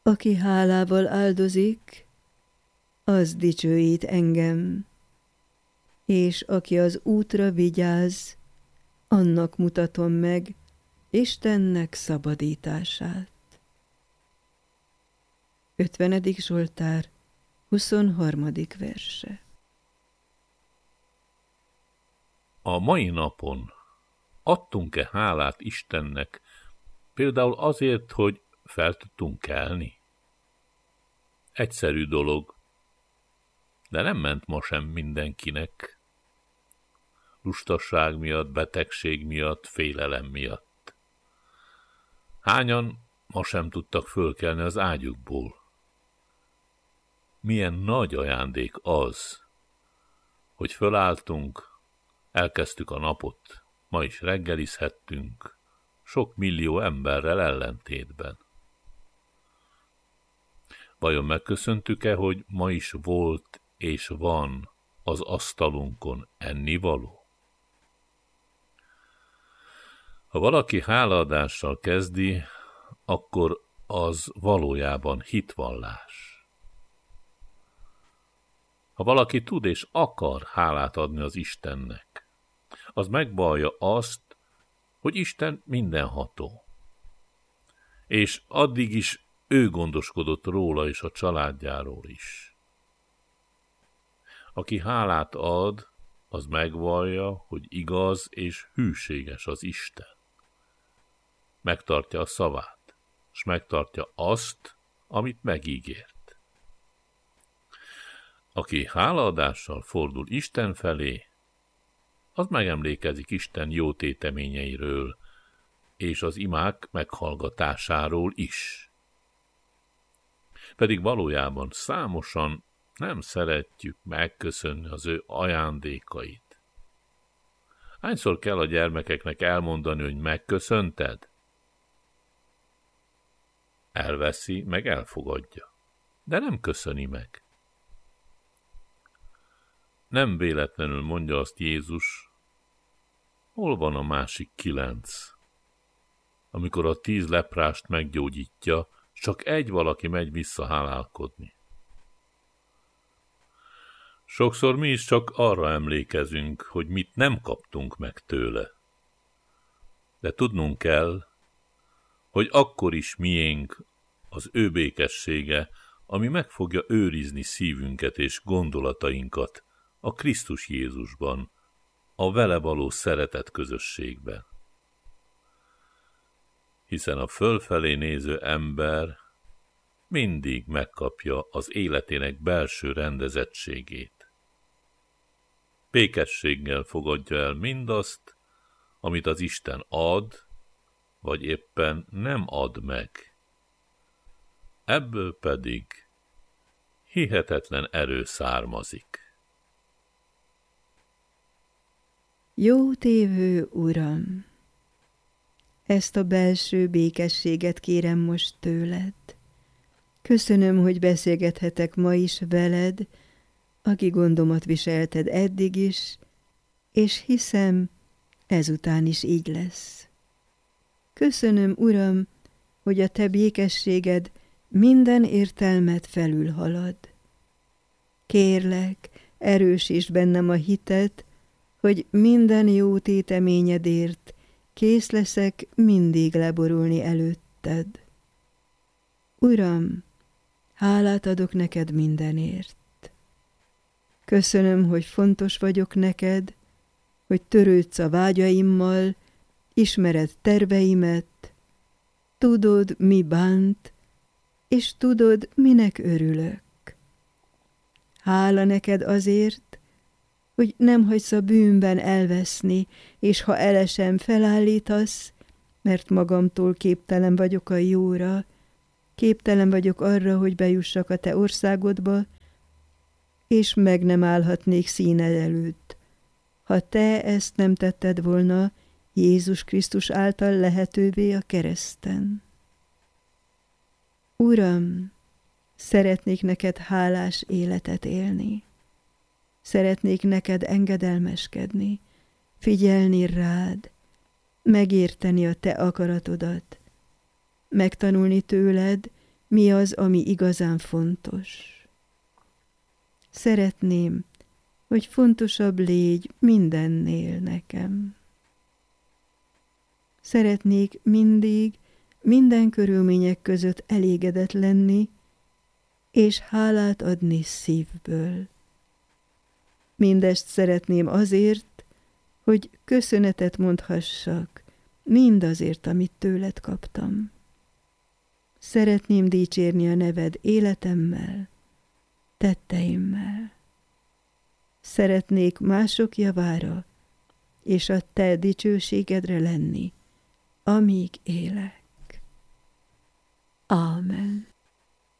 Aki hálával áldozik, az dicsőít engem, és aki az útra vigyáz, annak mutatom meg Istennek szabadítását. 50. Zsoltár, 23. verse. A mai napon adtunk-e hálát Istennek, például azért, hogy fel tudtunk kelni? Egyszerű dolog, de nem ment ma sem mindenkinek. Lustaság miatt, betegség miatt, félelem miatt. Hányan ma sem tudtak fölkelni az ágyukból? Milyen nagy ajándék az, hogy fölálltunk, elkezdtük a napot, ma is reggelizhettünk, sok millió emberrel ellentétben. Vajon megköszöntük-e, hogy ma is volt és van az asztalunkon ennivaló? Ha valaki hálaadással kezdi, akkor az valójában hitvallás. Ha valaki tud és akar hálát adni az Istennek, az megvallja azt, hogy Isten mindenható. És addig is ő gondoskodott róla és a családjáról is. Aki hálát ad, az megvallja, hogy igaz és hűséges az Isten. Megtartja a szavát, és megtartja azt, amit megígért. Aki hálaadással fordul Isten felé, az megemlékezik Isten jó téteményeiről, és az imák meghallgatásáról is. Pedig valójában számosan nem szeretjük megköszönni az ő ajándékait. Hányszor kell a gyermekeknek elmondani, hogy megköszönted? Elveszi, meg elfogadja, de nem köszöni meg. Nem véletlenül mondja azt Jézus, hol van a másik 9? Amikor a 10 leprást meggyógyítja, csak egy valaki megy vissza hálálkodni. Sokszor mi is csak arra emlékezünk, hogy mit nem kaptunk meg tőle. De tudnunk kell, hogy akkor is miénk az ő békessége, ami meg fogja őrizni szívünket és gondolatainkat a Krisztus Jézusban, a vele való szeretet közösségben. Hiszen a fölfelé néző ember mindig megkapja az életének belső rendezettségét. Békességgel fogadja el mindazt, amit az Isten ad, vagy éppen nem ad meg. Ebből pedig hihetetlen erő származik. Jó tévő Uram! Ezt a belső békességet kérem most tőled. Köszönöm, hogy beszélgethetek ma is veled, aki gondomat viselted eddig is, és hiszem, ezután is így lesz. Köszönöm, Uram, hogy a te békességed minden értelmet felülhalad. Kérlek, erősítsd bennem a hitet, hogy minden jó téteményedért kész leszek mindig leborulni előtted. Uram, hálát adok neked mindenért. Köszönöm, hogy fontos vagyok neked, hogy törődsz a vágyaimmal, ismered terveimet, tudod, mi bánt, és tudod, minek örülök. Hála neked azért, hogy nem hagysz a bűnben elveszni, és ha elesem, felállítasz, mert magamtól képtelen vagyok a jóra, képtelen vagyok arra, hogy bejussak a te országodba, és meg nem állhatnék színed előtt. Ha te ezt nem tetted volna, Jézus Krisztus által lehetővé a kereszten. Uram, szeretnék neked hálás életet élni. Szeretnék neked engedelmeskedni, figyelni rád, megérteni a te akaratodat, megtanulni tőled, mi az, ami igazán fontos. Szeretném, hogy fontosabb légy mindennél nekem. Szeretnék mindig, minden körülmények között elégedett lenni, és hálát adni szívből. Mindezt szeretném azért, hogy köszönetet mondhassak mindazért, amit tőled kaptam. Szeretném dicsérni a neved életemmel, tetteimmel. Szeretnék mások javára és a te dicsőségedre lenni, amíg élek. Ámen.